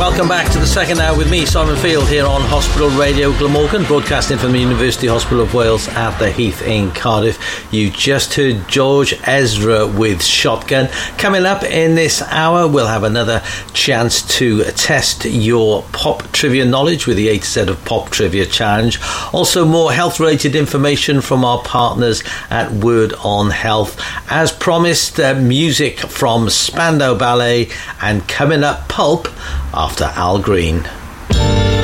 Welcome back to the second hour with me, Simon Field, here on Hospital Radio Glamorgan, broadcasting from the University Hospital of Wales at the Heath in Cardiff. You just heard George Ezra with Shotgun. Coming up in this hour, we'll have another chance to test your pop trivia knowledge with the A to Z of Pop Trivia Challenge. Also, more health-related information from our partners at Word on Health. As promised, music from Spandau Ballet, and coming up, Pulp after Al Green.